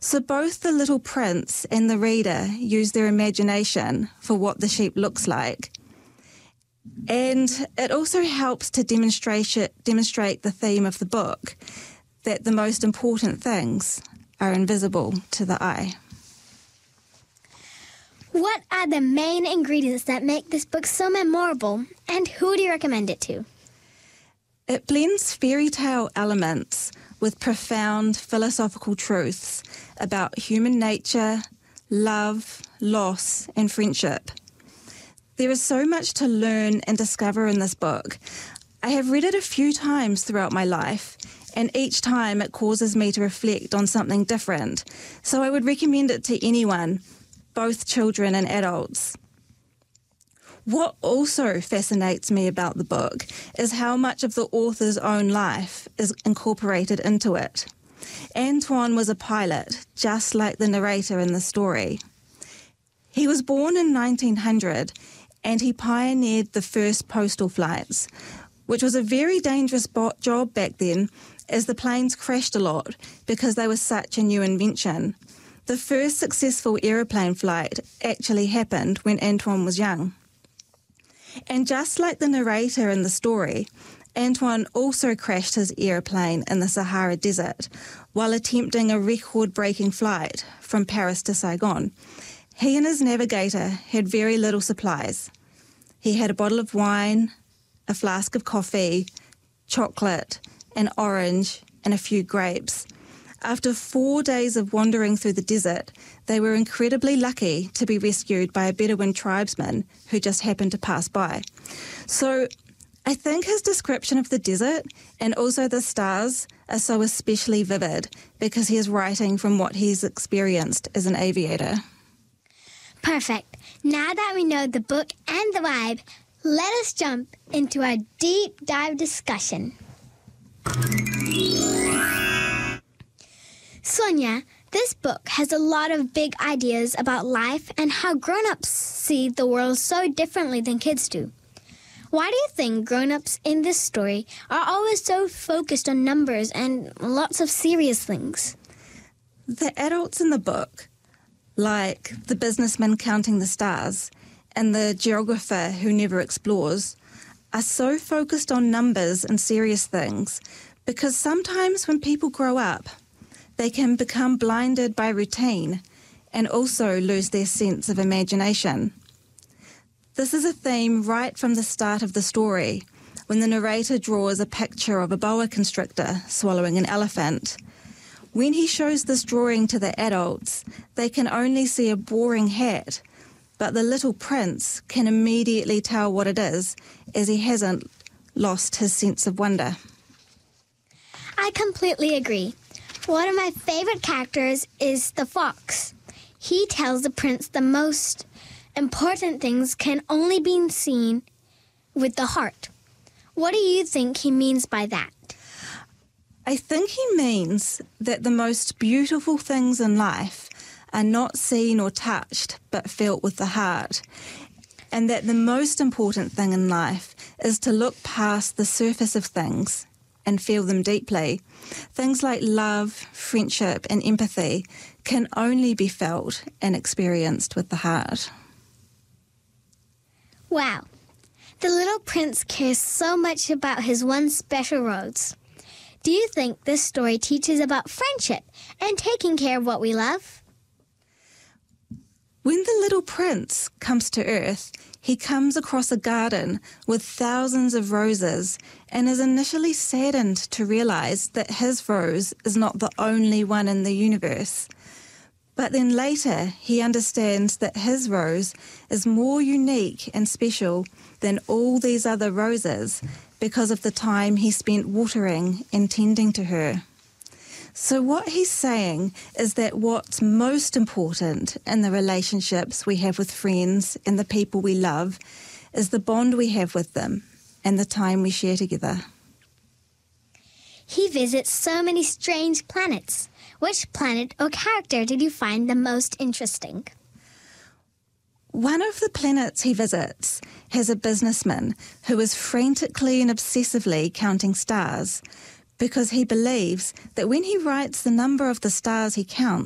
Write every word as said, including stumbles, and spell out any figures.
So both the little prince and the reader use their imagination for what the sheep looks like. And it also helps to demonstrate, demonstrate the theme of the book, that the most important things are invisible to the eye. What are the main ingredients that make this book so memorable, and who do you recommend it to? It blends fairy tale elements with profound philosophical truths about human nature, love, loss, and friendship. There is so much to learn and discover in this book. I have read it a few times throughout my life, and each time it causes me to reflect on something different. So I would recommend it to anyone, both children and adults. What also fascinates me about the book is how much of the author's own life is incorporated into it. Antoine was a pilot, just like the narrator in the story. He was born in nineteen hundred, and he pioneered the first postal flights, which was a very dangerous bo- job back then, as the planes crashed a lot because they were such a new invention. The first successful aeroplane flight actually happened when Antoine was young. And just like the narrator in the story, Antoine also crashed his aeroplane in the Sahara Desert while attempting a record-breaking flight from Paris to Saigon. He and his navigator had very little supplies. He had a bottle of wine, a flask of coffee, chocolate, an orange, and a few grapes. After four days of wandering through the desert, they were incredibly lucky to be rescued by a Bedouin tribesman who just happened to pass by. So I think his description of the desert and also the stars are so especially vivid because he is writing from what he's experienced as an aviator. Perfect. Now that we know the book and the vibe, let us jump into our deep dive discussion. Sonia, this book has a lot of big ideas about life and how grown-ups see the world so differently than kids do. Why do you think grown-ups in this story are always so focused on numbers and lots of serious things? The adults in the book, like the businessman counting the stars and the geographer who never explores, are so focused on numbers and serious things because sometimes when people grow up, they can become blinded by routine and also lose their sense of imagination. This is a theme right from the start of the story, when the narrator draws a picture of a boa constrictor swallowing an elephant. When he shows this drawing to the adults, they can only see a boring hat, but the little prince can immediately tell what it is, as he hasn't lost his sense of wonder. I completely agree. One of my favorite characters is the fox. He tells the prince the most important things can only be seen with the heart. What do you think he means by that? I think he means that the most beautiful things in life are not seen or touched, but felt with the heart. And that the most important thing in life is to look past the surface of things and feel them deeply. Things like love, friendship, and empathy can only be felt and experienced with the heart. Wow. The little prince cares so much about his one special rose. Do you think this story teaches about friendship and taking care of what we love? When the little prince comes to Earth, he comes across a garden with thousands of roses and is initially saddened to realise that his rose is not the only one in the universe. But then later he understands that his rose is more unique and special than all these other roses because of the time he spent watering and tending to her. So what he's saying is that what's most important in the relationships we have with friends and the people we love is the bond we have with them and the time we share together. He visits so many strange planets. Which planet or character did you find the most interesting? One of the planets he visits has a businessman who is frantically and obsessively counting stars, because he believes that when he writes the number of the stars he counts